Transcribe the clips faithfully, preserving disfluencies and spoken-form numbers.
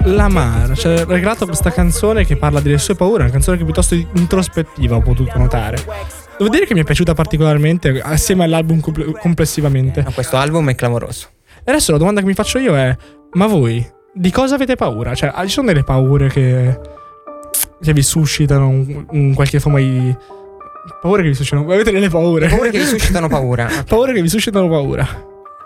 L'amaro, cioè, ha regalato questa canzone che parla delle sue paure, una canzone che piuttosto introspettiva, ho potuto notare. Devo dire che mi è piaciuta particolarmente, assieme all'album compl- complessivamente. No, questo album è clamoroso. E adesso la domanda che mi faccio io è: ma voi di cosa avete paura? Cioè, ci sono delle paure che, che vi suscitano un, un qualche forma di paure che vi suscitano? Avete delle paure? Paure che vi suscitano paura. Okay. Paure che vi suscitano paura.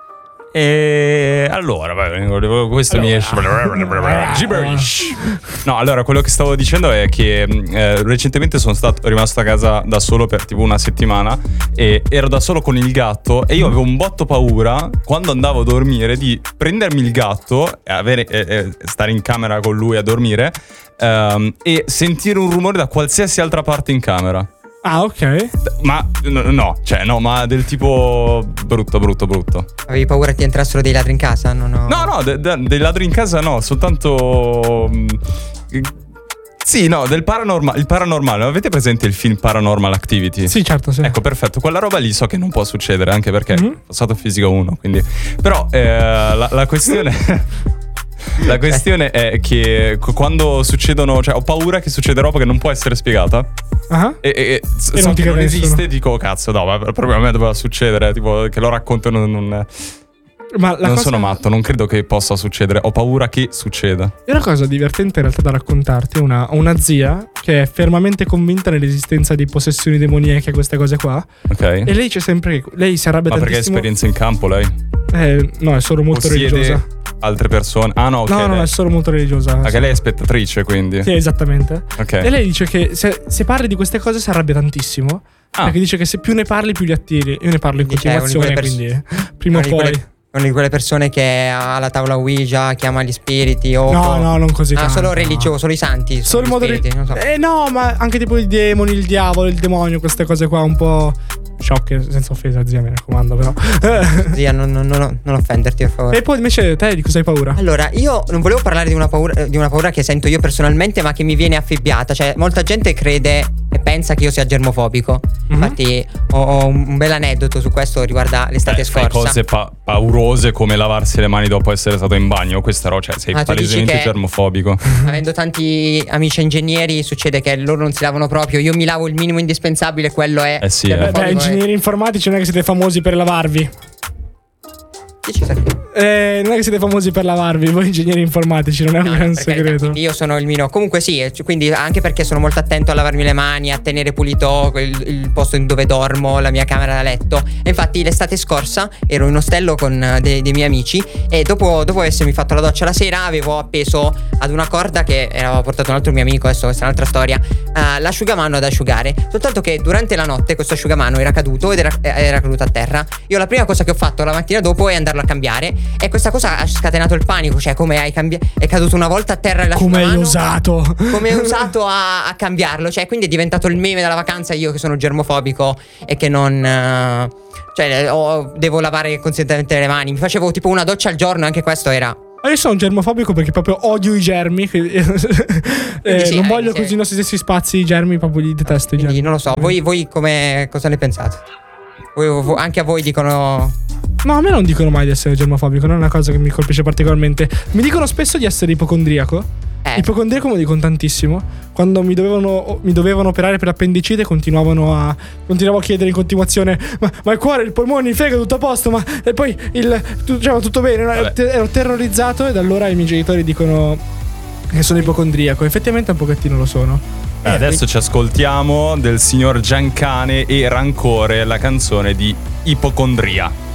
E allora, questo allora. mi esce gibberish. No, allora quello che stavo dicendo è che eh, recentemente sono stato rimasto a casa da solo per tipo una settimana e ero da solo con il gatto e io avevo un botto paura quando andavo a dormire di prendermi il gatto e avere, eh, eh, stare in camera con lui a dormire ehm, e sentire un rumore da qualsiasi altra parte in camera. Ah, ok. Ma no, no, cioè no, ma del tipo brutto, brutto, brutto. Avevi paura che ti entrassero dei ladri in casa? No, no, no, no de- de- dei ladri in casa no, soltanto... Mh, sì, no, del paranormale. Il paranormale, avete presente il film Paranormal Activity? Sì, certo, sì. Ecco, perfetto, quella roba lì so che non può succedere, anche perché Mm-hmm. ho passato fisica uno, quindi... Però eh, la, la questione... La questione è che quando succedono, cioè ho paura che succeda roba che non può essere spiegata. Uh-huh. E, e, e so non che ti non crede esiste, nessuno. dico cazzo, no, ma proprio a me doveva succedere, tipo che lo raccontano non, Ma la non cosa... sono matto, non credo che possa succedere, ho paura che succeda. E una cosa divertente in realtà da raccontarti, una, una zia che è fermamente convinta nell'esistenza di possessioni demoniache, queste cose qua. Ok. E lei c'è sempre, lei si arrabbia Ma perché ha tantissimo. esperienza in campo lei? Eh, no, è solo molto Possiede religiosa. altre persone? Ah no, ok. No, no, lei. è solo molto religiosa. Anche lei è spettatrice, quindi. Sì, esattamente. Ok. E lei dice che se, se parli di queste cose si arrabbia tantissimo. Ah. Perché dice che se più ne parli più li attiri. Io ne parlo in Quindi, cioè, continuazione, una di quindi prima o Una di poi. quelle- Una di quelle persone che ha la tavola Ouija, chiama gli spiriti o... No, no, non così Ah, tanto, solo no. religioso, solo i santi. Solo il gli modo di... spiriti, non so. Eh no, ma anche tipo i demoni, il diavolo, il demonio, queste cose qua un po' sciocche, senza offesa, zia, mi raccomando, però. Zia, non, non, non, non offenderti, per favore. E poi invece te di cosa hai paura? Allora, io non volevo parlare di una paura, di una paura che sento io personalmente, ma che mi viene affibbiata. Cioè, molta gente crede e pensa che io sia germofobico. Mm-hmm. Infatti, ho, ho un bel aneddoto su questo riguarda l'estate Eh, fai scorsa. cose pa- paurose come lavarsi le mani dopo essere stato in bagno. Questa roba, cioè sei Ah, tu dici palesemente che- germofobico. Avendo tanti amici ingegneri, succede che loro non si lavano proprio. Io mi lavo il minimo indispensabile, quello è. Eh sì, eh. germofobico, Beh, è- ingegneri informatici non è che siete famosi per lavarvi. Dici, sai? Eh, non è che siete famosi per lavarvi, voi ingegneri informatici, non è un No, no, gran per carità, segreto. quindi io sono il mio. Comunque sì, eh, quindi anche perché sono molto attento a lavarmi le mani, a tenere pulito il, il posto in dove dormo, la mia camera da letto. E infatti l'estate scorsa ero in ostello con eh, dei, dei miei amici e dopo, dopo essermi fatto la doccia la sera avevo appeso ad una corda che aveva portato un altro mio amico, adesso questa è un'altra storia, eh, l'asciugamano ad asciugare. Soltanto che durante la notte questo asciugamano era caduto ed era, era caduto a terra. Io la prima cosa che ho fatto la mattina dopo è andarlo a cambiare e questa cosa ha scatenato il panico. Cioè, come hai cambiato, è caduto una volta a terra l'asciugamano, Come hai osato? come hai usato a, a cambiarlo? Cioè, quindi è diventato il meme della vacanza. Io che sono germofobico e che non eh, cioè ho, devo lavare costantemente le mani. Mi facevo tipo una doccia al giorno, anche questo era. Ma io sono germofobico perché proprio odio i germi. quindi- eh, sì, non eh, voglio sì. così i nostri stessi spazi, i germi, proprio li detesto. I Quindi germi. non lo so. Voi, voi come cosa ne pensate? Voi, vo- anche a voi dicono. No, a me non dicono mai di essere germofobico, non è una cosa che mi colpisce particolarmente. Mi dicono spesso di essere ipocondriaco. Eh. Ipocondriaco me lo dicono tantissimo. Quando mi dovevano, mi dovevano operare per l'appendicite, continuavano a continuavo a chiedere in continuazione: Ma, ma il cuore, il polmone, il fegato, tutto a posto? Ma e poi il tu, cioè, ma tutto bene? No, ero, te- ero terrorizzato e da allora i miei genitori dicono che sono ipocondriaco. Effettivamente un pochettino lo sono. Eh, adesso ci ascoltiamo del signor Giancane e Rancore, la canzone di Ipocondria.